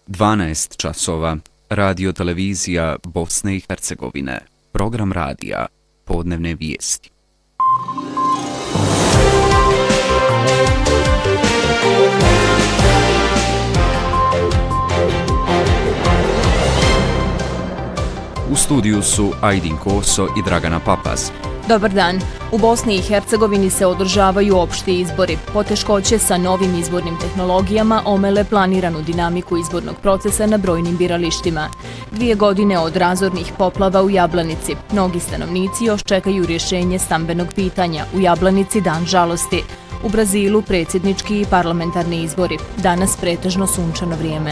12 časova. Radio televizija Bosne i Hercegovine. Program radija. Podnevne vijesti. U studiju su Ajdin Koso i Dragana Papaz. Dobar dan. U Bosni i Hercegovini se održavaju opšti izbori. Poteškoće sa novim izbornim tehnologijama omele planiranu dinamiku izbornog procesa na brojnim biralištima. 2 godine od razornih poplava u Jablanici. Mnogi stanovnici još čekaju rješenje stambenog pitanja. U Jablanici dan žalosti. U Brazilu predsjednički i parlamentarni izbori. Danas pretežno sunčano vrijeme.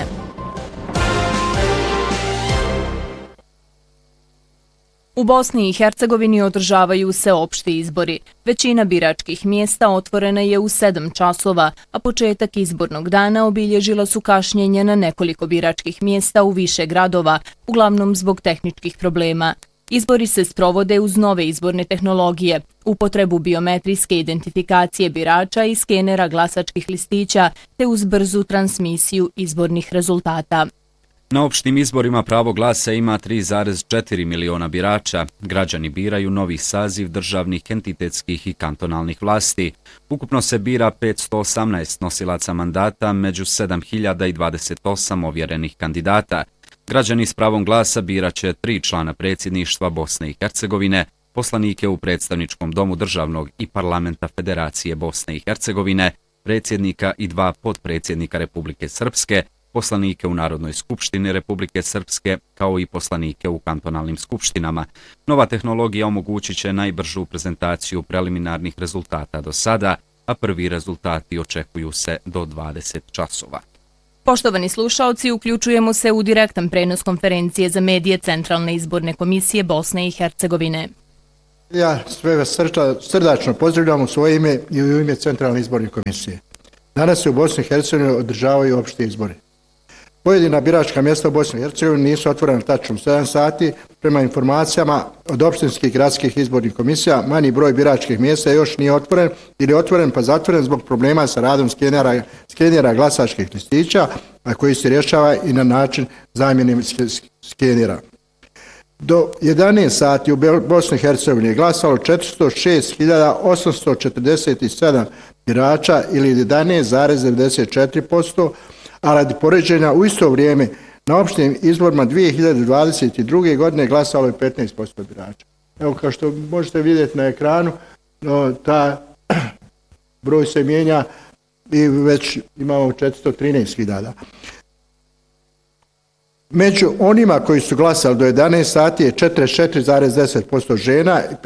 U Bosni i Hercegovini održavaju se opšti izbori. Većina biračkih mjesta otvorena je u 7 časova, a početak izbornog dana obilježila su kašnjenja na nekoliko biračkih mjesta u više gradova, uglavnom zbog tehničkih problema. Izbori se sprovode uz nove izborne tehnologije, upotrebu biometrijske identifikacije birača i skenera glasačkih listića, te uz brzu transmisiju izbornih rezultata. Na opštim izborima pravo glasa ima 3,4 miliona birača. Građani biraju novi saziv državnih, entitetskih i kantonalnih vlasti. Ukupno se bira 518 nosilaca mandata među 7028 ovjerenih kandidata. Građani s pravom glasa biraće 3 člana predsjedništva Bosne i Hercegovine, poslanike u predstavničkom domu državnog i parlamenta Federacije Bosne i Hercegovine, predsjednika i 2 potpredsjednika Republike Srpske, poslanike u Narodnoj skupštini Republike Srpske, kao i poslanike u kantonalnim skupštinama. Nova tehnologija omogućit će najbržu prezentaciju preliminarnih rezultata do sada, a prvi rezultati očekuju se do 20 časova. Poštovani slušaoci, uključujemo se u direktan prenos konferencije za medije Centralne izborne komisije Bosne i Hercegovine. Ja sve vas srdačno pozdravljam u svoje ime i u ime Centralne izborne komisije. Danas se u Bosni i Hercegovini održavaju opšti izbori. Pojedina biračka mjesta u Bosni i Hercegovini nisu otvorena tačno 7 sati. Prema informacijama od opštinskih gradskih izbornih komisija, manji broj biračkih mjesta još nije otvoren ili je otvoren pa zatvoren zbog problema sa radom skenera glasačkih listića, a koji se rješava i na način zamjene skenera. Do 11 sati u Bosni i Hercegovini je glasalo 406.847 birača ili 11,94%, a radi poređenja u isto vrijeme na opštim izborima 2022. godine glasalo je 15% birača. Evo, kao što možete vidjeti na ekranu, ta broj se mijenja i već imamo 413.000. Među onima koji su glasali do 11 sati je 44,10% žena i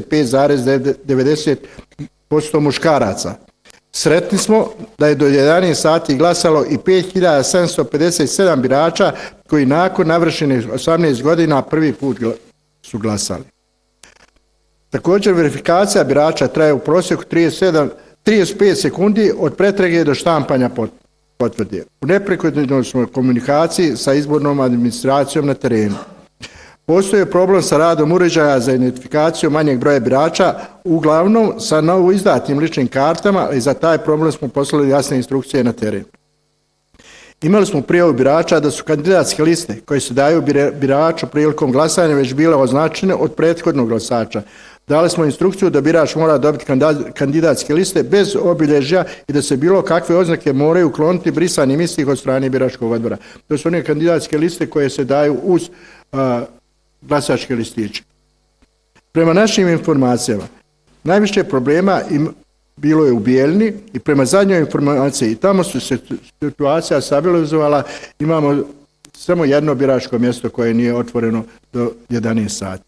55,90% muškaraca. Sretni smo da je do 11 sati glasalo i 5.757 birača koji nakon navršenih 18 godina prvi put su glasali. Također verifikacija birača traje u prosjeku 35 sekundi od pretrage do štampanja potvrde. U neprekidnoj smo komunikaciji sa izbornom administracijom na terenu. Postoji problem sa radom uređaja za identifikaciju manjeg broja birača, uglavnom sa novo izdatim ličnim kartama, i za taj problem smo poslali jasne instrukcije na teren. Imali smo prijavu birača da su kandidatske liste koje se daju biraču prilikom glasanja već bile označene od prethodnog glasača. Dali smo instrukciju da birač mora dobiti kandidatske liste bez obilježja i da se bilo kakve oznake moraju ukloniti brisanim istih od strane biračkog odbora. To su one kandidatske liste koje se daju uz glasačke listiće. Prema našim informacijama, najviše problema bilo je u Bijeljni i prema zadnjoj informaciji, tamo su se situacija stabilizovala, imamo samo jedno biračko mjesto koje nije otvoreno do 11 sati.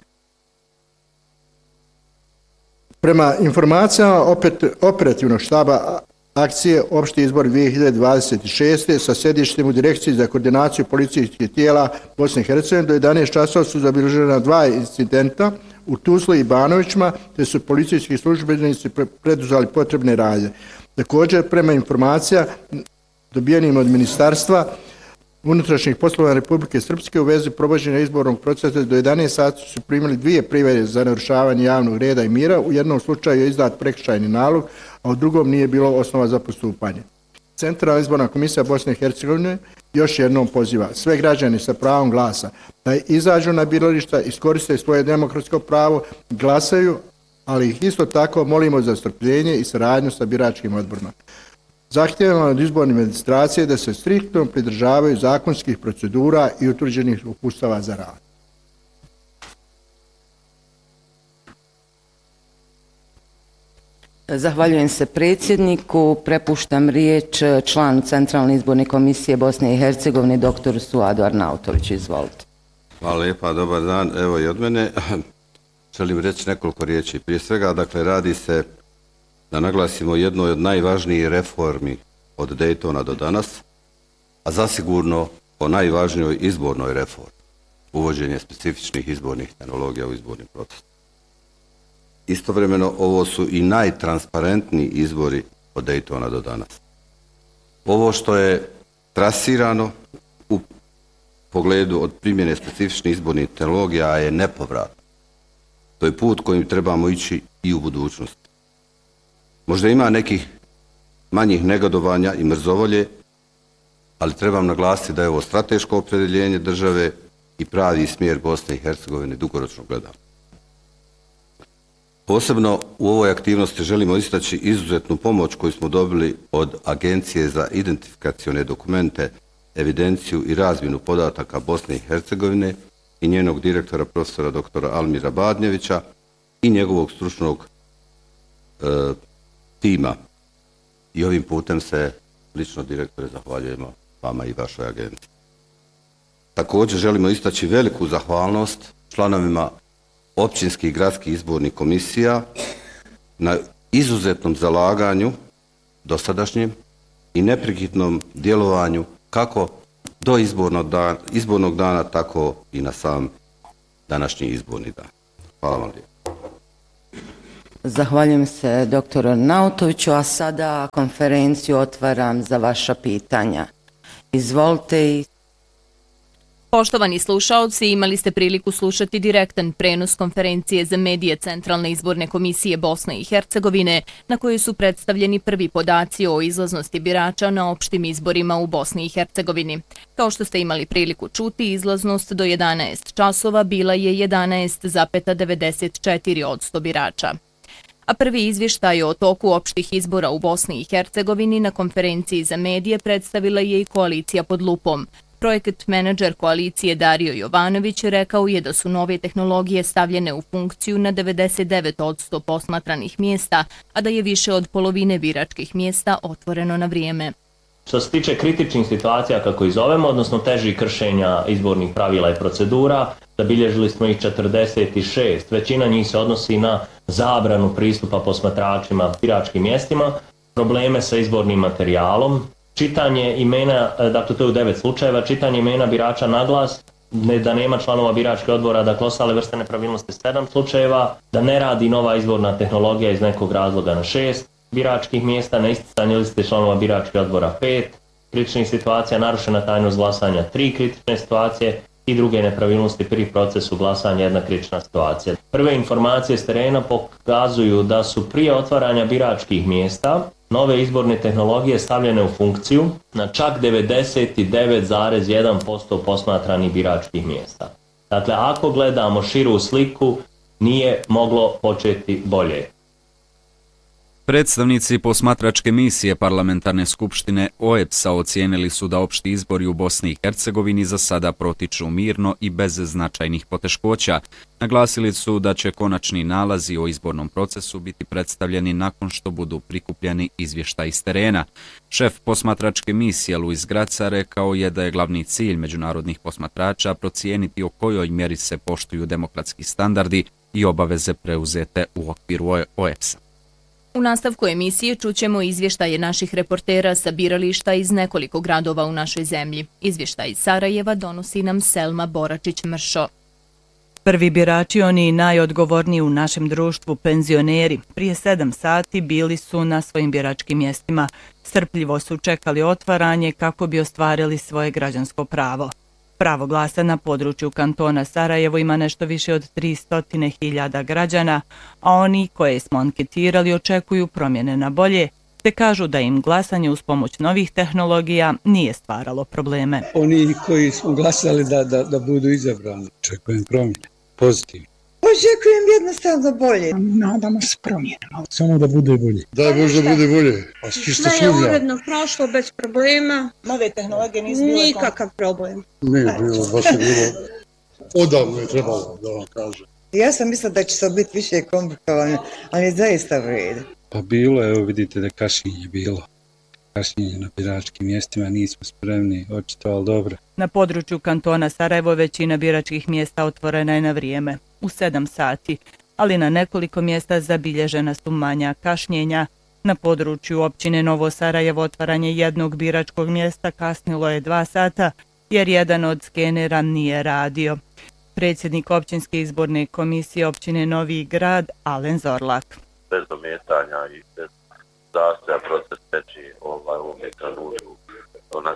Prema informacijama operativnog štaba akcije Opšti izbor 2026. sa sjedištem u Direkciji za koordinaciju policijskih tijela Bosne i Hercegovine do 11 časova su zabilježena 2 incidenta u Tuzli i Banovićima, te su policijski službenici preduzeli potrebne radnje. Također, prema informacija dobijenim od Ministarstva unutrašnjih poslova Republike Srpske u vezi provođenja izbornog procesa do 11 sati su primili 2 prijave za narušavanje javnog reda i mira. U jednom slučaju je izdat prekršajni nalog, a u drugom nije bilo osnova za postupanje. Centralna izborna komisija Bosne i Hercegovine još jednom poziva sve građane sa pravom glasa da izađu na birališta, iskoriste svoje demokratsko pravo, glasaju, ali ih isto tako molimo za strpljenje i saradnju sa biračkim odborima. Zahtijevamo od izborne administracije da se striktno pridržavaju zakonskih procedura i utvrđenih uputstava za rad. Zahvaljujem se predsjedniku. Prepuštam riječ članu Centralne izborne komisije Bosne i Hercegovine, dr. Suadu Arnautoviću. Izvolite. Hvala lijepa, dobar dan. Evo i od mene. Želim reći nekoliko riječi. Prije svega, dakle, radi se da naglasimo jednoj od najvažnijih reformi od Daytona do danas, a zasigurno o najvažnijoj izbornoj reformi, uvođenje specifičnih izbornih tehnologija u izborni proces. Istovremeno, ovo su i najtransparentniji izbori od Daytona do danas. Ovo što je trasirano u pogledu od primjene specifičnih izbornih tehnologija je nepovratno. To je put kojim trebamo ići i u budućnosti. Možda ima nekih manjih negodovanja i mrzovolje, ali trebam naglasiti da je ovo strateško opredjeljenje države i pravi smjer Bosne i Hercegovine dugoročno gledano. Posebno u ovoj aktivnosti želimo istaći izuzetnu pomoć koju smo dobili od Agencije za identifikacione dokumente, evidenciju i razmjenu podataka Bosne i Hercegovine i njenog direktora profesora dr. Almira Badnjevića i njegovog stručnog tima. I ovim putem se lično, direktore, zahvaljujemo vama i vašoj agenciji. Također želimo istaći veliku zahvalnost članovima općinskih i gradskih izbornih komisija na izuzetnom zalaganju dosadašnjem i neprekidnom djelovanju kako do izbornog dana, tako i na sam današnji izborni dan. Hvala vam lijepo. Zahvaljujem se dr. Arnautoviću, a sada konferenciju otvaram za vaša pitanja. Izvolite. Poštovani slušaoci, imali ste priliku slušati direktan prenos konferencije za medije Centralne izborne komisije Bosne i Hercegovine, na kojoj su predstavljeni prvi podaci o izlaznosti birača na opštim izborima u Bosni i Hercegovini. Kao što ste imali priliku čuti, izlaznost do 11 časova bila je 11,94% birača. A prvi izvještaj o toku opštih izbora u Bosni i Hercegovini na konferenciji za medije predstavila je i koalicija pod lupom. Projekat menadžer koalicije Dario Jovanović rekao je da su nove tehnologije stavljene u funkciju na 99% posmatranih mjesta, a da je više od polovine biračkih mjesta otvoreno na vrijeme. Što se tiče kritičnih situacija, kako ih zovemo, odnosno težih kršenja izbornih pravila i procedura, zabilježili smo ih 46. Većina njih se odnosi na zabranu pristupa posmatračima biračkim mjestima, probleme sa izbornim materijalom, čitanje imena, dakle to je u 9 slučajeva, čitanje imena birača na glas, da nema članova biračkih odbora, dakle ostale vrste nepravilnosti 7 slučajeva, da ne radi nova izborna tehnologija iz nekog razloga na 6 biračkih mjesta, na isticanje liste članova biračkih odbora 5, kritičnih situacija, narušena tajnost glasanja 3 kritične situacije i druge nepravilnosti pri procesu glasanja 1 kritična situacija. Prve informacije s terena pokazuju da su prije otvaranja biračkih mjesta nove izborne tehnologije stavljene u funkciju na čak 99,1% posmatranih biračkih mjesta. Dakle, ako gledamo širu sliku, nije moglo početi bolje. Predstavnici posmatračke misije Parlamentarne skupštine OEBS-a ocijenili su da opšti izbori u Bosni i Hercegovini za sada protiču mirno i bez značajnih poteškoća. Naglasili su da će konačni nalazi o izbornom procesu biti predstavljeni nakon što budu prikupljeni izvještaji iz terena. Šef posmatračke misije Luis Graca rekao je da je glavni cilj međunarodnih posmatrača procijeniti o kojoj mjeri se poštuju demokratski standardi i obaveze preuzete u okviru OEBS-a. U nastavku emisije čućemo izvještaje naših reportera sa birališta iz nekoliko gradova u našoj zemlji. Izvještaj iz Sarajeva donosi nam Selma Boračić-Mršo. Prvi birači, oni najodgovorniji u našem društvu, penzioneri, prije 7 sati bili su na svojim biračkim mjestima. Strpljivo su čekali otvaranje kako bi ostvarili svoje građansko pravo. Pravo glasa na području kantona Sarajevo ima nešto više od 300.000 građana, a oni koje smo anketirali očekuju promjene na bolje te kažu da im glasanje uz pomoć novih tehnologija nije stvaralo probleme. Oni koji smo glasali da budu izabrani, očekujem promjene, pozitivno. Očekujem jednostavno bolje. Nadamo se promjenama. Samo da bude bolje. Daj Bože da bude bolje. Sve je uredno prošlo bez problema. Nove tehnologije nisu bile... Nikakav problem. Ne, baš je bilo... Odavno je trebalo, da vam kažem. Ja sam mislila da će se biti više komplikovano, ali je zaista vrijedi. Pa bilo, evo vidite da kašnjenje bilo. Kašnjenje na biračkim mjestima, nismo spremni, očito, ali dobro. Na području kantona Sarajevo većina biračkih mjesta otvorena je na vrijeme, u 7 sati, ali na nekoliko mjesta zabilježena su manja kašnjenja. Na području općine Novo Sarajevo otvaranje jednog biračkog mjesta kasnilo je 2 sata, jer jedan od skenera nije radio. Predsjednik općinske izborne komisije općine Novi Grad, Alen Zorlak. Bez ometanja i bez zastoja proces teči u ovom trenutku na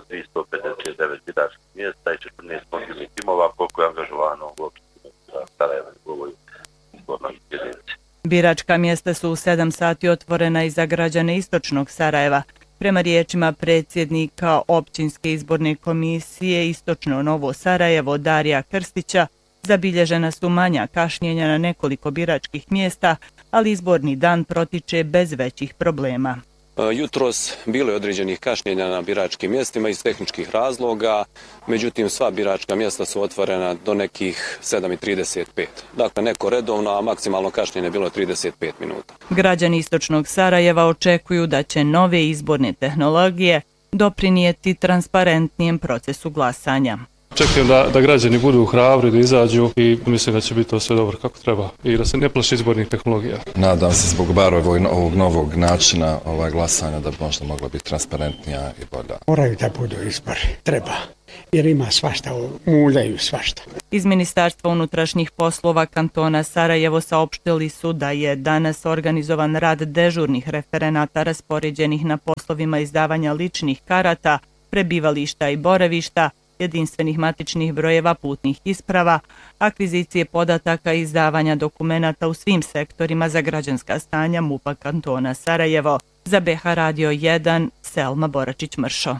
359 biračkih mjesta i 14 mobilnih timova, koliko je angažovano u općini Sarajevo u ovoj izbornoj jedinici. Biračka mjesta su u 7 sati otvorena i za građane istočnog Sarajeva. Prema riječima predsjednika općinske izborne komisije Istočno Novo Sarajevo Darija Krstića, zabilježena su manja kašnjenja na nekoliko biračkih mjesta, ali izborni dan protiče bez većih problema. Jutros bilo je određenih kašnjenja na biračkim mjestima iz tehničkih razloga, međutim sva biračka mjesta su otvorena do nekih 7:35. Dakle, neko redovno, a maksimalno kašnjenje bilo je 35 minuta. Građani istočnog Sarajeva očekuju da će nove izborne tehnologije doprinijeti transparentnijem procesu glasanja. Čekujem da građani budu hrabri, da izađu i mislim da će biti to sve dobro kako treba i da se ne plaši izbornih tehnologija. Nadam se zbog bar ovog novog načina glasanja da bi možda mogla biti transparentnija i bolja. Moraju da budu izbori, treba, jer ima svašta, muljaju svašta. Iz Ministarstva unutrašnjih poslova kantona Sarajevo saopštili su da je danas organizovan rad dežurnih referenata raspoređenih na poslovima izdavanja ličnih karata, prebivališta i boravišta, jedinstvenih matičnih brojeva putnih isprava, akvizicije podataka i izdavanja dokumenata u svim sektorima za građanska stanja MUP-a kantona Sarajevo. Za BH Radio 1, Selma Boračić-Mršo.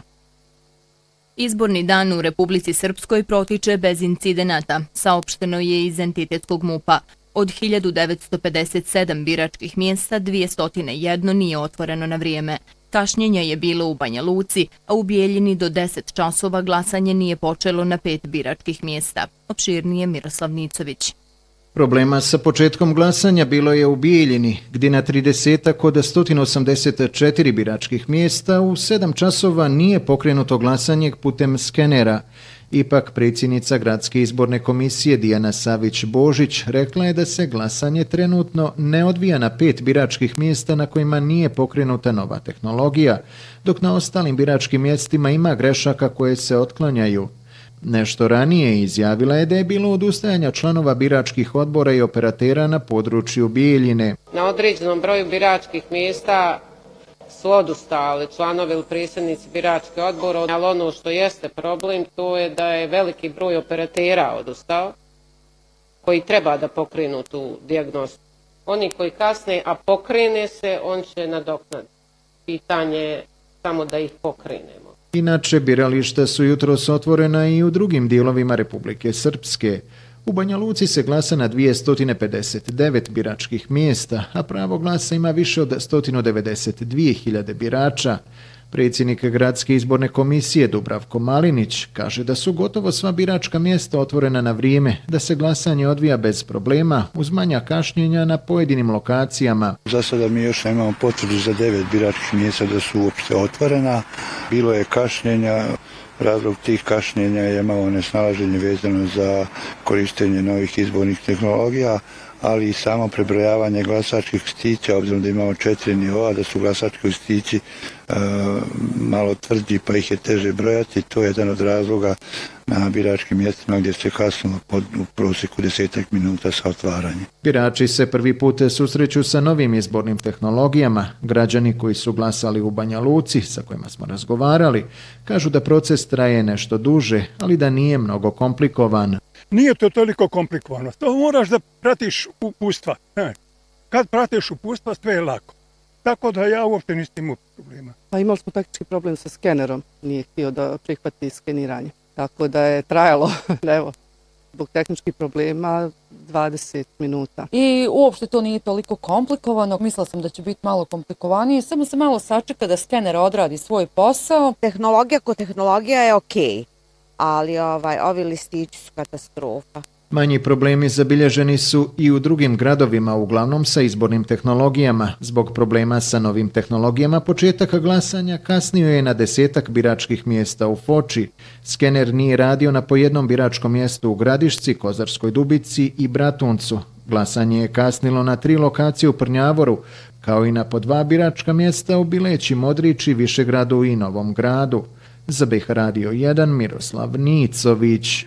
Izborni dan u Republici Srpskoj protiče bez incidenata, saopšteno je iz entitetskog MUP-a. Od 1957 biračkih mjesta 201 nije otvoreno na vrijeme. Kašnjenja je bilo u Banja Luci, a u Bijeljini do 10 časova glasanje nije počelo na 5 biračkih mjesta. Opširnije Miroslav Nicović. Problema sa početkom glasanja bilo je u Bijeljini, gdje na 30 od 184 biračkih mjesta u 7 časova nije pokrenuto glasanje putem skenera. Ipak predsjednica Gradske izborne komisije Dijana Savić-Božić rekla je da se glasanje trenutno ne odvija na 5 biračkih mjesta na kojima nije pokrenuta nova tehnologija, dok na ostalim biračkim mjestima ima grešaka koje se otklanjaju. Nešto ranije izjavila je da je bilo odustajanja članova biračkih odbora i operatera na području Bijeljine. Na određenom broju biračkih mjesta su odustali članovi ili predsjednici biračkih odbora, ali ono što jeste problem to je da je veliki broj operatera odustao koji treba da pokrenu tu dijagnostiku. Oni koji kasne, a pokrene se, on će nadoknaditi. Pitanje je samo da ih pokrenemo. Inače, birališta su jutros otvorena i u drugim dijelovima Republike Srpske. U Banja Luci se glasa na 259 biračkih mjesta, a pravo glasa ima više od 192.000 birača. Predsjednik Gradske izborne komisije Dubravko Malinić kaže da su gotovo sva biračka mjesta otvorena na vrijeme, da se glasanje odvija bez problema, uz manja kašnjenja na pojedinim lokacijama. Za sada mi još nemamo potvrdu za 9 biračkih mjesta da su uopšte otvorena. Bilo je kašnjenja. Razlog tih kašnjenja je malo nesnalaženje vezano za korištenje novih izbornih tehnologija, ali i samo prebrojavanje glasačkih listića, obzirom da imamo 4 nivoa, da su glasački listići malo tvrđi pa ih je teže brojati. To je jedan od razloga na biračkim mjestima gdje se kasnilo u prosjeku 10 minuta sa otvaranjem. Birači se prvi put susreću sa novim izbornim tehnologijama. Građani koji su glasali u Banja Luci, sa kojima smo razgovarali, kažu da proces traje nešto duže, ali da nije mnogo komplikovan. Nije to toliko komplikovano. To moraš da pratiš uputstva. Kad pratiš uputstva, sve je lako. Tako da ja uopšte nisam imao problema. Pa imali smo taktički problem sa skenerom, nije htio da prihvati skeniranje. Tako da je trajalo, evo, zbog tehničkih problema 20 minuta. I uopšte to nije toliko komplikovano. Mislila sam da će biti malo komplikovanije. Samo se malo sačeka da skener odradi svoj posao. Tehnologija je okej, ali ovi listići su katastrofa. Manji problemi zabilježeni su i u drugim gradovima, uglavnom sa izbornim tehnologijama. Zbog problema sa novim tehnologijama, početak glasanja kasnio je na 10-ak biračkih mjesta u Foči. Skener nije radio na po jednom biračkom mjestu u Gradišci, Kozarskoj Dubici i Bratuncu. Glasanje je kasnilo na 3 lokacije u Prnjavoru, kao i na po 2 biračka mjesta u Bileći, Modrići, Višegradu i Novom Gradu. Za BiH Radio 1 Miroslav Nicović.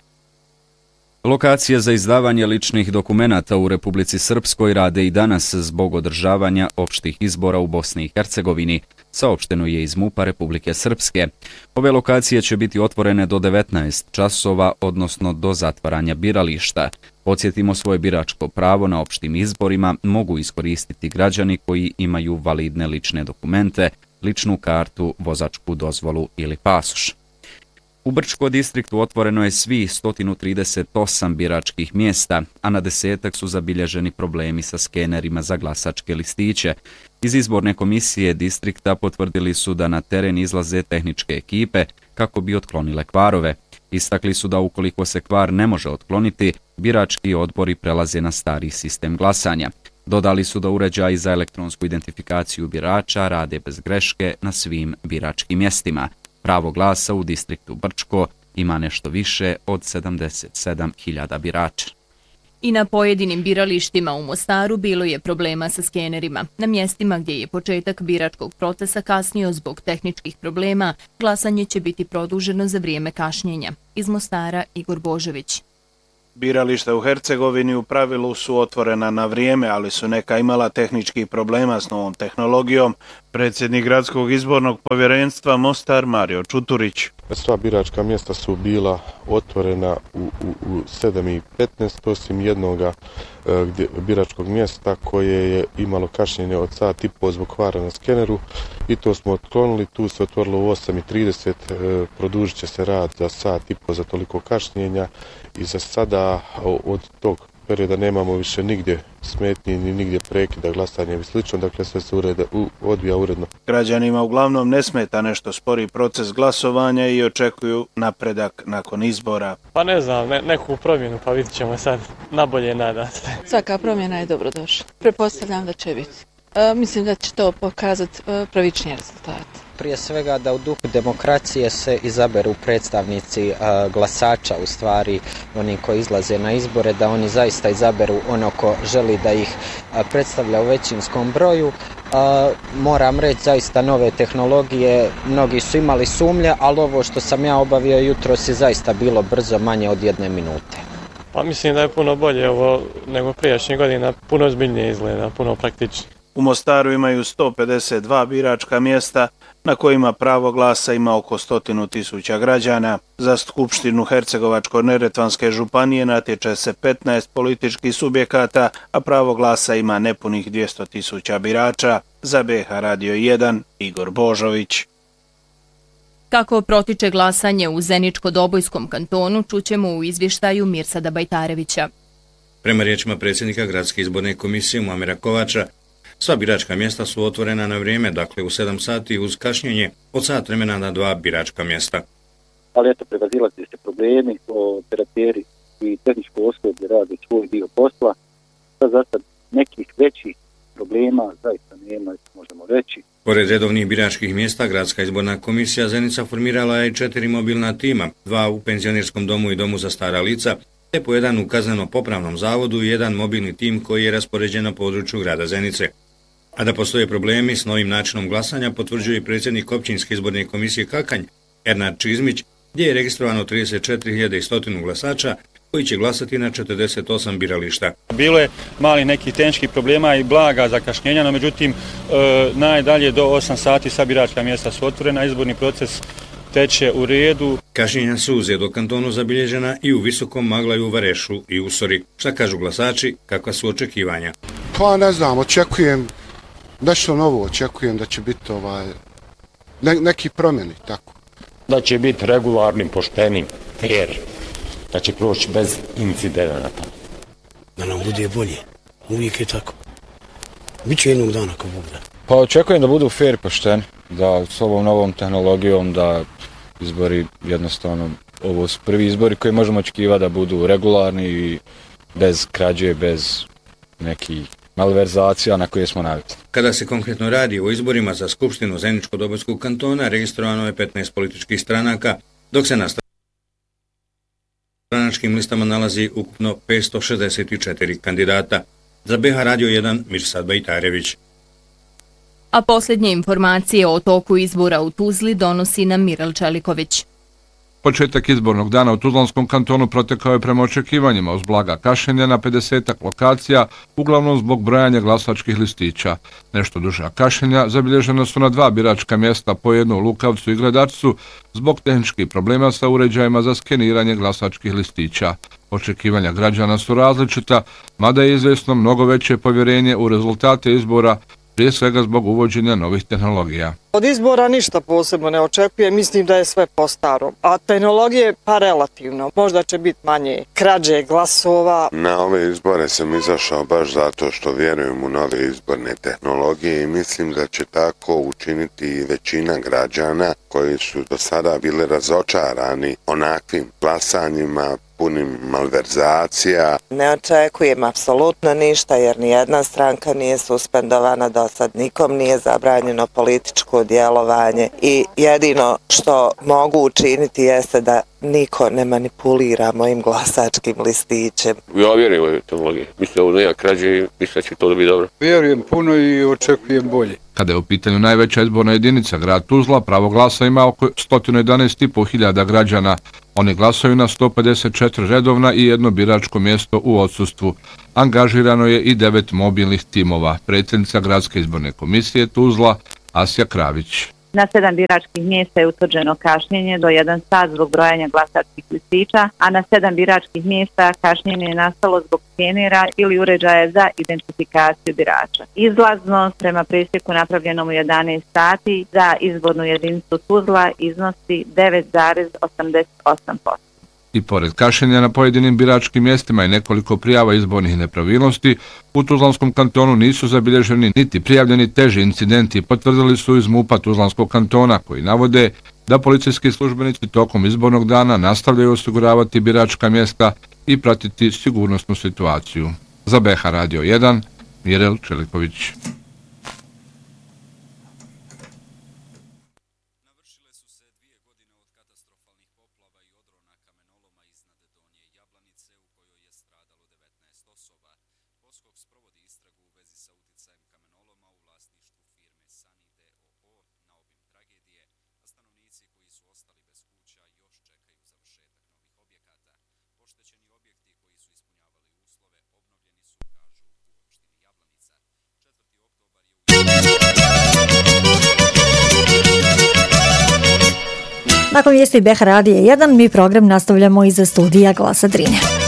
Lokacije za izdavanje ličnih dokumenata u Republici Srpskoj rade i danas zbog održavanja opštih izbora u Bosni i Hercegovini, saopšteno je iz MUP-a Republike Srpske. Ove lokacije će biti otvorene do 19 časova, odnosno do zatvaranja birališta. Podsjetimo, svoje biračko pravo na opštim izborima mogu iskoristiti građani koji imaju validne lične dokumente, ličnu kartu, vozačku dozvolu ili pasoš. U Brčko distriktu otvoreno je svih 138 biračkih mjesta, a na 10-ak su zabilježeni problemi sa skenerima za glasačke listiće. Iz izborne komisije distrikta potvrdili su da na teren izlaze tehničke ekipe kako bi otklonile kvarove. Istakli su da ukoliko se kvar ne može otkloniti, birački odbori prelaze na stari sistem glasanja. Dodali su da uređaji za elektronsku identifikaciju birača rade bez greške na svim biračkim mjestima. Pravo glasa u distriktu Brčko ima nešto više od 77.000 birača. I na pojedinim biralištima u Mostaru bilo je problema sa skenerima. Na mjestima gdje je početak biračkog procesa kasnio zbog tehničkih problema, glasanje će biti produženo za vrijeme kašnjenja. Iz Mostara Igor Božović. Birališta u Hercegovini u pravilu su otvorena na vrijeme, ali su neka imala tehničkih problema s novom tehnologijom. Predsjednik gradskog izbornog povjerenstva Mostar Mario Čuturić. Sva biračka mjesta su bila otvorena u 7:15, osim jednoga biračkog mjesta koje je imalo kašnjenje od sat i po zbog kvara na skeneru i to smo otklonili. Tu se otvorilo u 8:30, produžit će se rad za sat i po za toliko kašnjenja i za sada od tog perioda nemamo više nigdje smetnji ni nigdje prekida glasanja i slično, dakle sve se odvija uredno. Građanima uglavnom ne smeta nešto spori proces glasovanja i očekuju napredak nakon izbora. Pa ne znam, neku promjenu, pa vidit ćemo sad, nabolje nadam se. Svaka promjena je dobrodošla. Pretpostavljam da će biti. Mislim da će to pokazati pravičnije rezultate. Prije svega da u duhu demokracije se izaberu predstavnici glasača, u stvari oni koji izlaze na izbore, da oni zaista izaberu ono ko želi da ih predstavlja u većinskom broju. Moram reći, zaista nove tehnologije, mnogi su imali sumnje, ali ovo što sam ja obavio jutros je zaista bilo brzo, manje od 1 minute. Pa mislim da je puno bolje ovo nego prijašnjih godina, puno ozbiljnije izgleda, puno praktičnije. U Mostaru imaju 152 biračka mjesta na kojima pravo glasa ima oko 100.000 građana. Za Skupštinu Hercegovačko-Neretvanske županije natječe se 15 političkih subjekata, a pravo glasa ima nepunih 200.000 birača. Za BiH Radio 1 Igor Božović. Kako protiče glasanje u Zeničko-Dobojskom kantonu, čućemo u izvještaju Mirsada Bajtarevića. Prema riječima predsjednika Gradske izborne komisije Muamera Kovača, sva biračka mjesta su otvorena na vrijeme, dakle u 7 sati uz kašnjenje od sat vremena na 2 biračka mjesta. Ali eto, prevazilaze se problemi, operateri i tehničko osoblje rade svoj dio posla. Za sad nekih većih problema zaista nema, možemo reći. Pored redovnih biračkih mjesta, Gradska izborna komisija Zenica formirala je 4 mobilna tima, 2 u penzionerskom domu i domu za stara lica, te po 1 u kazneno-popravnom zavodu i 1 mobilni tim koji je raspoređen na području grada Zenice. A da postoje problemi s novim načinom glasanja potvrđuje i predsjednik općinske izborne komisije Kakanj, Ernad Čizmić, gdje je registrovano 34.100 glasača koji će glasati na 48 birališta. Bilo je mali nekih tehničkih problema i blaga zakašnjenja, no međutim najdalje do 8 sati sva biračka mjesta su otvorena, izborni proces teče u redu. Kašnjenja su u Zedo kantonu zabilježena i u Visokom Maglaju, Varešu i Usori. Šta kažu glasači, kakva su očekivanja? Pa ne znam, očekujem Nešto novo očekujem da će biti neki promjeni, tako. Da će biti regularni, pošteni, fair, da će proći bez incidenata. Da nam bude bolje, uvijek je tako. Biće jednog dana kao Bog da. Pa očekujem da budu fair, pošteni, da s ovom novom tehnologijom da izbori jednostavno, ovo su prvi izbori koji možemo očekivati da budu regularni i bez krađe, bez nekih malverzacija na koje smo navikli. Kada se konkretno radi o izborima za Skupštinu Zeničko-Dobojskog kantona, registrovano je 15 političkih stranaka, dok se na stranačkim listama nalazi ukupno 564 kandidata. Za BH Radio 1, Mirsad Bajtarević. A posljednje informacije o toku izbora u Tuzli donosi nam Mirel Čeliković. Početak izbornog dana u Tuzlanskom kantonu protekao je prema očekivanjima uz blaga kašnjenja na 50 lokacija, uglavnom zbog brojanja glasačkih listića. Nešto duža kašnjenja zabilježena su na 2 biračka mjesta, po jedno u Lukavcu i Gradačcu, zbog tehničkih problema sa uređajima za skeniranje glasačkih listića. Očekivanja građana su različita, mada je izvjesno mnogo veće povjerenje u rezultate izbora, prije svega zbog uvođenja novih tehnologija. Od izbora ništa posebno ne očekujem, mislim da je sve po starom. A tehnologije pa relativno, možda će biti manje krađe glasova. Na ove izbore sam izašao baš zato što vjerujem u nove izborne tehnologije i mislim da će tako učiniti i većina građana koji su do sada bili razočarani onakvim glasanjima, punim malverzacija. Ne očekujem apsolutno ništa jer nijedna stranka nije suspendovana, do sad nikom nije zabranjeno političko djelovanje i jedino što mogu učiniti jeste da niko ne manipulira mojim glasačkim listićem. Ja vjerujem u ove tehnologije. Mislim da ovo nema krađe i mislim da će to da biti dobro. Vjerujem puno i očekujem bolje. Kada je u pitanju najveća izborna jedinica, grad Tuzla, pravo glasa ima oko 111.500 građana. Oni glasaju na 154 redovna i jedno biračko mjesto u odsustvu. Angažirano je i 9 mobilnih timova. Predsjednica Gradske izborne komisije Tuzla, Asja Kravić. Na 7 biračkih mjesta je utvrđeno kašnjenje do 1 sat zbog brojanja glasačkih listića, a na 7 biračkih mjesta kašnjenje je nastalo zbog skenera ili uređaja za identifikaciju birača. Izlaznost prema presjeku napravljenom u 11 sati za izbornu jedinicu Tuzla iznosi 9,88%. I pored kašnjenja na pojedinim biračkim mjestima i nekoliko prijava izbornih nepravilnosti, u Tuzlanskom kantonu nisu zabilježeni niti prijavljeni teži incidenti, potvrdili su iz MUP-a Tuzlanskog kantona, koji navode da policijski službenici tokom izbornog dana nastavljaju osiguravati biračka mjesta i pratiti sigurnosnu situaciju. Za BH Radio 1, Mirel Čeliković. Nakon vijesti BH Radija 1, mi program nastavljamo iza studija Glasa Drine.